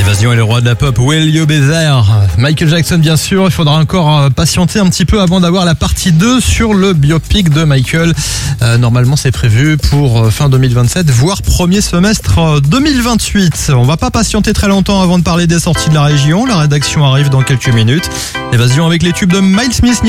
Évasion est le roi de la pop, Will You Be There? Michael Jackson bien sûr, il faudra encore patienter un petit peu avant d'avoir la partie 2 sur le biopic de Michael. Normalement c'est prévu pour fin 2027, voire premier semestre 2028. On va pas patienter très longtemps avant de parler des sorties de la région, la rédaction arrive dans quelques minutes. Évasion avec les tubes de Miles Smith.